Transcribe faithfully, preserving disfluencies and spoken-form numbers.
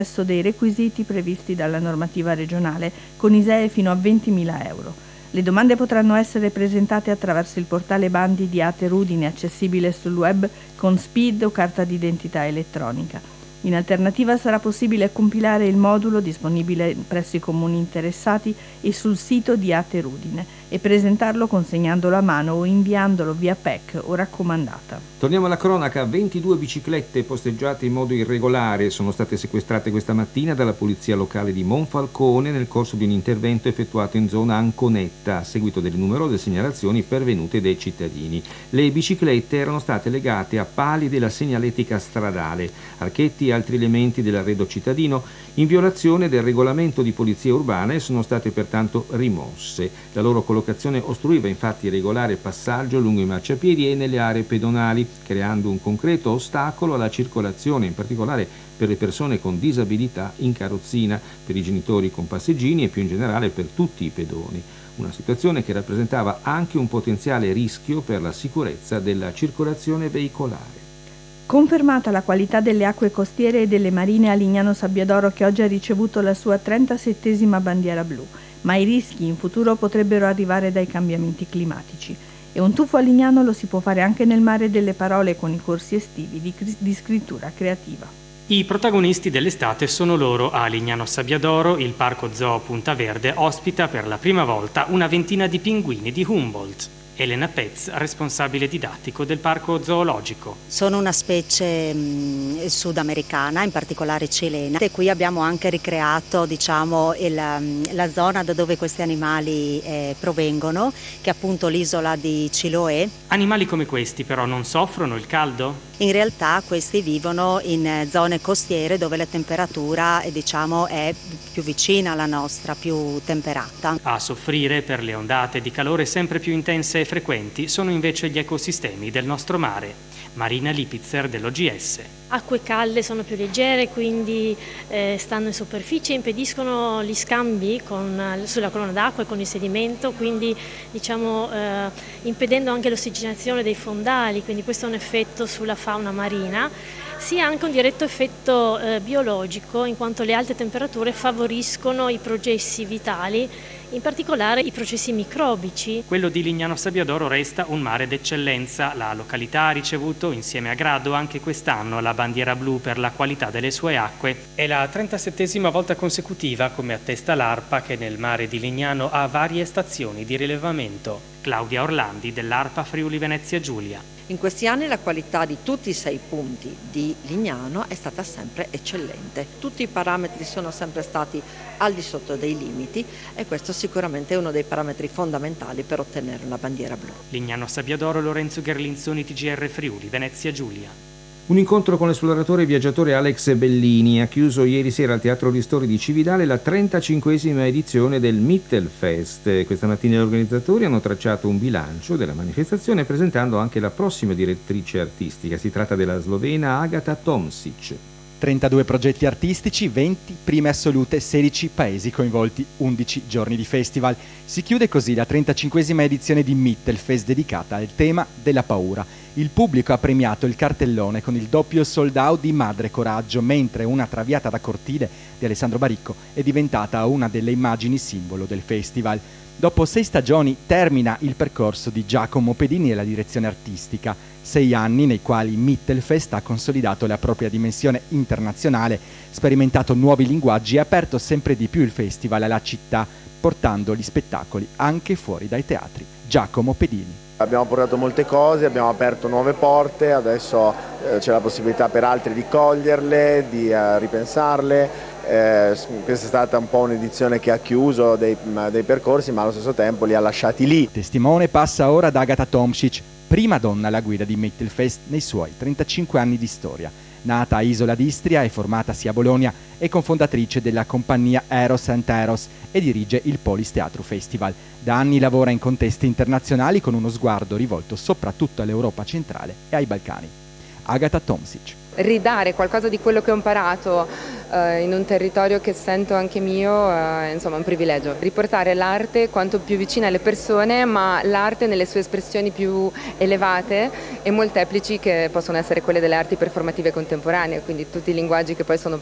dei requisiti previsti dalla normativa regionale, con ISEE fino a ventimila euro. Le domande potranno essere presentate attraverso il portale bandi di Ater Udine, accessibile sul web con S P I D o carta d'identità elettronica. In alternativa sarà possibile compilare il modulo disponibile presso i comuni interessati e sul sito di Ater Udine e presentarlo consegnandolo a mano o inviandolo via P E C o raccomandata. Torniamo alla cronaca. ventidue biciclette posteggiate in modo irregolare sono state sequestrate questa mattina dalla polizia locale di Monfalcone nel corso di un intervento effettuato in zona Anconetta a seguito delle numerose segnalazioni pervenute dai cittadini. Le biciclette erano state legate a pali della segnaletica stradale, archetti e altri elementi dell'arredo cittadino in violazione del regolamento di polizia urbana e sono state pertanto rimosse. La loro collocazione ostruiva infatti il regolare passaggio lungo i marciapiedi e nelle aree pedonali, creando un concreto ostacolo alla circolazione, in particolare per le persone con disabilità in carrozzina, per i genitori con passeggini e più in generale per tutti i pedoni. Una situazione che rappresentava anche un potenziale rischio per la sicurezza della circolazione veicolare. Confermata la qualità delle acque costiere e delle marine a Lignano Sabbiadoro, che oggi ha ricevuto la sua trentasettesima bandiera blu, ma i rischi in futuro potrebbero arrivare dai cambiamenti climatici. E un tuffo a Lignano lo si può fare anche nel mare delle parole con i corsi estivi di, di scrittura creativa. I protagonisti dell'estate sono loro. A Lignano Sabbiadoro il Parco Zoo Punta Verde ospita per la prima volta una ventina di pinguini di Humboldt. Elena Pez, responsabile didattico del parco zoologico. Sono una specie mh, sudamericana, in particolare cilena, e qui abbiamo anche ricreato diciamo, il, la zona da dove questi animali eh, provengono, che è appunto l'isola di Chiloé. Animali come questi però non soffrono il caldo? In realtà questi vivono in zone costiere dove la temperatura diciamo, è più vicina alla nostra, più temperata. A soffrire per le ondate di calore sempre più intense e frequenti sono invece gli ecosistemi del nostro mare. Marina Lipitzer dell'O G S. Acque calde sono più leggere, quindi eh, stanno in superficie, impediscono gli scambi con, sulla colonna d'acqua e con il sedimento, quindi diciamo eh, impedendo anche l'ossigenazione dei fondali, quindi questo è un effetto sulla fauna marina. Sia anche un diretto effetto eh, biologico, in quanto le alte temperature favoriscono i processi vitali, in particolare i processi microbici. Quello di Lignano Sabbiadoro resta un mare d'eccellenza. La località ha ricevuto insieme a Grado anche quest'anno la bandiera blu per la qualità delle sue acque. È la trentasettesima volta consecutiva, come attesta l'ARPA, che nel mare di Lignano ha varie stazioni di rilevamento. Claudia Orlandi dell'ARPA Friuli Venezia Giulia. In questi anni la qualità di tutti i sei punti di Lignano è stata sempre eccellente. Tutti i parametri sono sempre stati al di sotto dei limiti e questo sicuramente è uno dei parametri fondamentali per ottenere una bandiera blu. Lignano Sabbiadoro, Lorenzo Gherlinzoni, T G R Friuli Venezia Giulia. Un incontro con l'esploratore e viaggiatore Alex Bellini ha chiuso ieri sera al Teatro Ristori di Cividale la trentacinquesima edizione del Mittelfest. Questa mattina gli organizzatori hanno tracciato un bilancio della manifestazione presentando anche la prossima direttrice artistica. Si tratta della slovena Agata Tomšič. trentadue progetti artistici, venti prime assolute, sedici paesi coinvolti, undici giorni di festival. Si chiude così la trentacinquesima edizione di Mittelfest dedicata al tema della paura. Il pubblico ha premiato il cartellone con il doppio sold out di Madre Coraggio, mentre una traviata da cortile di Alessandro Baricco è diventata una delle immagini simbolo del festival. Dopo sei stagioni termina il percorso di Giacomo Pedini alla direzione artistica. Sei anni nei quali Mittelfest ha consolidato la propria dimensione internazionale, sperimentato nuovi linguaggi e aperto sempre di più il festival alla città, portando gli spettacoli anche fuori dai teatri. Giacomo Pedini. Abbiamo portato molte cose, abbiamo aperto nuove porte, adesso eh, c'è la possibilità per altri di coglierle, di uh, ripensarle. Eh, questa è stata un po' un'edizione che ha chiuso dei, dei percorsi, ma allo stesso tempo li ha lasciati lì. Testimone passa ora ad Agata Tomšič, prima donna alla guida di Mittelfest nei suoi trentacinque anni di storia. Nata a Isola d'Istria e formatasi a Bologna, è cofondatrice della compagnia Eros and Eros e dirige il Polis Teatro Festival. Da anni lavora in contesti internazionali con uno sguardo rivolto soprattutto all'Europa centrale e ai Balcani. Agata Tomšič. Ridare qualcosa di quello che ho imparato eh, in un territorio che sento anche mio, eh, insomma è un privilegio. Riportare l'arte quanto più vicina alle persone, ma l'arte nelle sue espressioni più elevate e molteplici, che possono essere quelle delle arti performative contemporanee, quindi tutti i linguaggi che poi sono